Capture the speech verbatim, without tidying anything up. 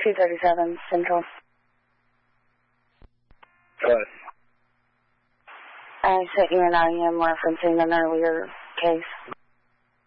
two thirty-seven Central. Go ahead. I sent you an I M referencing an earlier case.